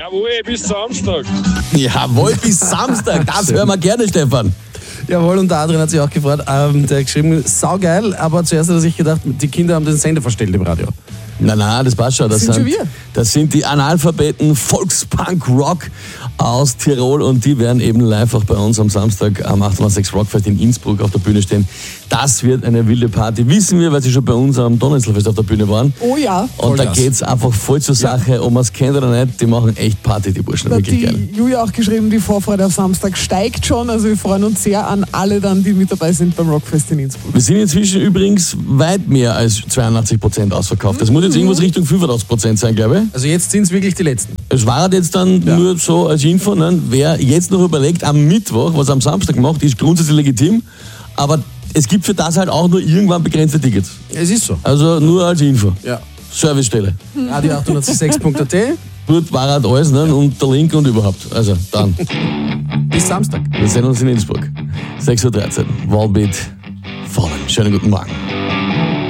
Jawohl, bis Samstag. Jawohl, bis Samstag. Das hören wir gerne, Stefan. Jawohl, und der Adrian hat sich auch gefreut. Der hat geschrieben, saugeil, aber zuerst hat er sich gedacht, die Kinder haben den Sender verstellt im Radio. Nein, das passt schon. Das sind die Analphabeten Volkspunk Rock aus Tirol und die werden eben live auch bei uns am Samstag am 8.6 Rockfest in Innsbruck auf der Bühne stehen. Das wird eine wilde Party. Wissen wir, weil sie schon bei uns am Donnerstagfest auf der Bühne waren. Oh ja. Und da geht's einfach voll zur Sache, ob man es kennt oder nicht, die machen echt Party, die Burschen. Wirklich die geil. Julia auch geschrieben, die Vorfreude auf Samstag steigt schon. Also wir freuen uns sehr an alle dann, die mit dabei sind beim Rockfest in Innsbruck. Wir sind inzwischen übrigens weit mehr als 82% ausverkauft. Das muss jetzt irgendwas Richtung 85% sein, glaube ich. Also jetzt sind es wirklich die letzten. Es war halt jetzt dann nur so als Info, ne? Wer jetzt noch überlegt, am Mittwoch, was er am Samstag macht, ist grundsätzlich legitim, aber es gibt für das halt auch nur irgendwann begrenzte Tickets. Es ist so. Also nur als Info. Ja. Servicestelle. Radio806.at. Dort war halt alles, ne? Und der Link und überhaupt. Also dann. Bis Samstag. Wir sehen uns in Innsbruck. 6.13 Uhr. Wallbeat Fallen. Schönen guten Morgen.